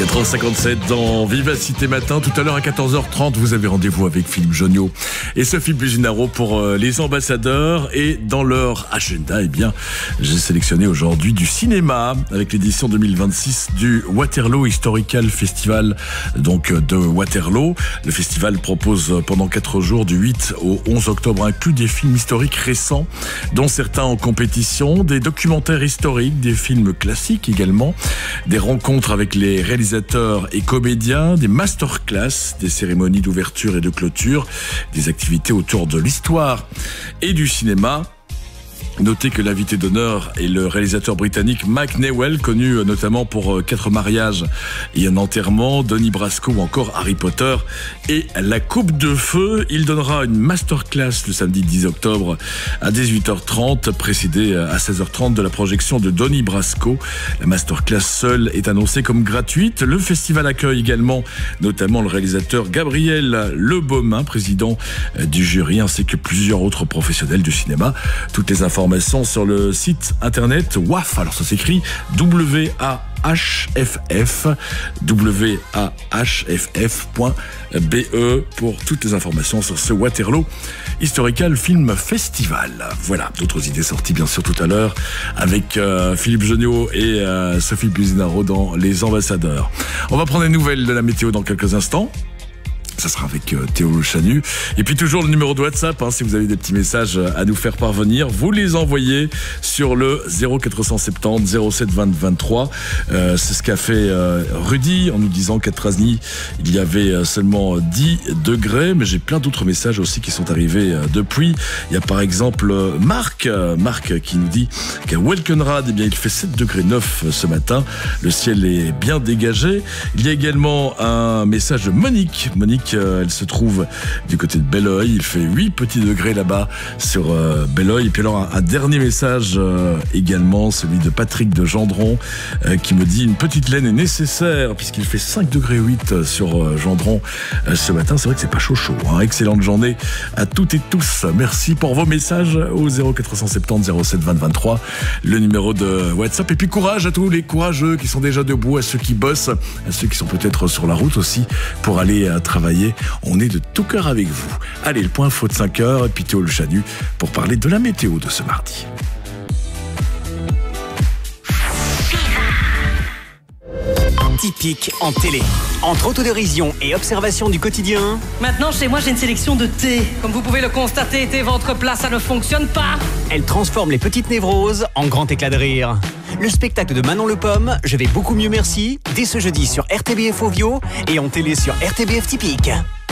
4h57 dans Vivacité Matin. Tout à l'heure à 14h30, vous avez rendez-vous avec Philippe Jonniot et Sophie Businaro pour les ambassadeurs. Et dans leur agenda, eh bien, j'ai sélectionné aujourd'hui du cinéma avec l'édition 2026 du Waterloo Historical Festival, donc de Waterloo. Le festival propose pendant 4 jours du 8 au 11 octobre inclus des films historiques récents, dont certains en compétition, des documentaires historiques, des films classiques également, des rencontres avec les réalisateurs et comédiens, des masterclass, des cérémonies d'ouverture et de clôture, des activités autour de l'histoire et du cinéma. Notez que l'invité d'honneur est le réalisateur britannique Mike Newell, connu notamment pour 4 mariages et un enterrement, Donnie Brasco ou encore Harry Potter et la Coupe de Feu. Il donnera une masterclass le samedi 10 octobre à 18h30, précédée à 16h30 de la projection de Donnie Brasco. La masterclass seule est annoncée comme gratuite. Le festival accueille également notamment le réalisateur Gabriel Lebaumin, président du jury, ainsi que plusieurs autres professionnels du cinéma. Toutes les informations sur le site internet WAFF, alors ça s'écrit wahff.be pour toutes les informations sur ce Waterloo Historical Film Festival. Voilà, d'autres idées sorties bien sûr tout à l'heure avec Philippe Jonniot et Sophie Businaro dans Les Ambassadeurs. On va prendre des nouvelles de la météo dans quelques instants. Ça sera avec Théo Chanu. Et puis toujours le numéro de WhatsApp, si vous avez des petits messages à nous faire parvenir, vous les envoyez sur le 0470 07 20 23. C'est ce qu'a fait Rudy en nous disant qu'à Trasny, il y avait seulement 10 degrés, mais j'ai plein d'autres messages aussi qui sont arrivés depuis. Il y a par exemple Marc qui nous dit qu'à Welkenrad, eh bien, il fait 7 degrés 9 ce matin. Le ciel est bien dégagé. Il y a également un message de Monique, elle se trouve du côté de Belleuil. Il fait 8 petits degrés là-bas sur Belleuil. Et puis alors un dernier message également, celui de Patrick de Gendron qui me dit une petite laine est nécessaire puisqu'il fait 5 degrés 8 sur Gendron ce matin. C'est vrai que c'est pas chaud. Excellente journée à toutes et tous. Merci pour vos messages au 0470 07 20 23, le numéro de WhatsApp. Et puis courage à tous les courageux qui sont déjà debout, à ceux qui bossent, à ceux qui sont peut-être sur la route aussi pour aller travailler. On est de tout cœur avec vous. Allez, le point info de 5h et puis Théo Chanu pour parler de la météo de ce mardi. Typique en télé. Entre autodérision et observation du quotidien. Maintenant, chez moi, j'ai une sélection de thé. Comme vous pouvez le constater, thé ventre plat, ça ne fonctionne pas. Elle transforme les petites névroses en grand éclat de rire. Le spectacle de Manon Le Pomme, Je vais beaucoup mieux merci, dès ce jeudi sur RTBF Ovio et en télé sur RTBF Typique.